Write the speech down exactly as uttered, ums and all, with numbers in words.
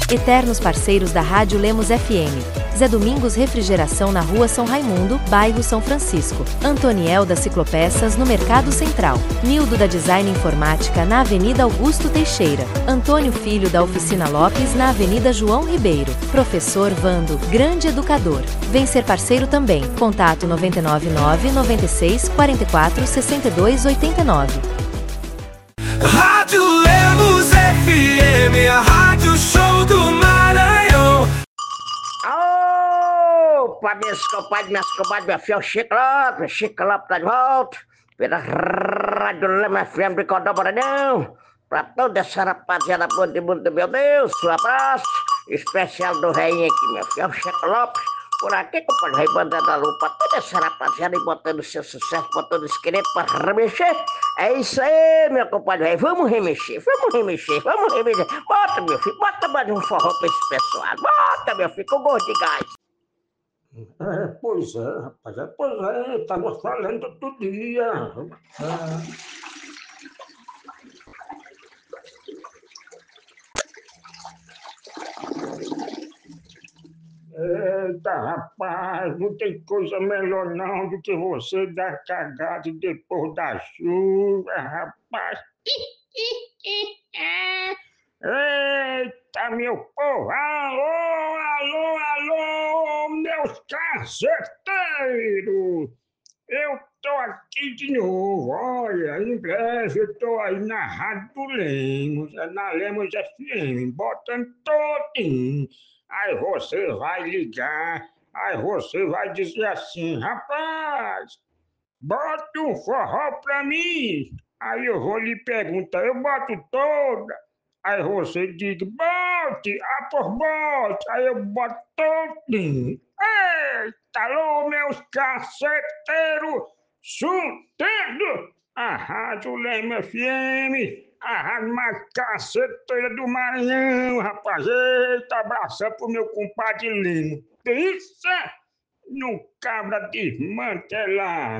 Eternos parceiros da Rádio Lemos F M. Zé Domingos Refrigeração na Rua São Raimundo, bairro São Francisco. Antoniel da Ciclopeças no Mercado Central. Nildo da Design Informática na Avenida Augusto Teixeira. Antônio Filho da Oficina Lopes na Avenida João Ribeiro. Professor Vando, grande educador. Vem ser parceiro também. Contato nove nove nove, nove seis, quatro quatro, seis dois oito nove. Rádio Lemos F M, a rádio show do Maranhão. Opa, meus compadres, minhas comadres, meu filho Chico Lopes, Chico Lopes tá de volta pela Rádio Lemos F M de Cordão Maranhão. Pra toda essa rapaziada boa de mundo, meu Deus, um abraço especial do rei aqui, meu filho Chico Lopes. Por aqui, compadre, vai mandando a lupa toda essa rapaziada e botando seu sucesso, botando os esqueletos pra remexer. É isso aí, meu compadre, vamos remexer, vamos remexer, vamos remexer. Bota, meu filho, bota mais um forró pra esse pessoal. Bota, meu filho, com gosto de gás. É, pois é, rapaz, é, pois é, estava falando outro dia. É. Eita, rapaz, não tem coisa melhor não do que você dar cagada depois da chuva, rapaz. Eita, meu povo, alô, alô, alô, meus caceteiros. Eu tô aqui de novo, olha, em breve eu tô aí na Rádio do Lemos, é na Lemos F M, botando todinho. Aí você vai ligar, aí você vai dizer assim, rapaz, bota um forró pra mim. Aí eu vou lhe perguntar, eu boto toda. Aí você diz, bote, ah, por bote. Aí eu boto todinho. Eita, alô, meus caceteiros, chutando a Rádio Lemos F M, a rádio mais caceteira do Maranhão, rapaz. Eita, abração pro meu compadre Lino. Isso no cabra desmantelado.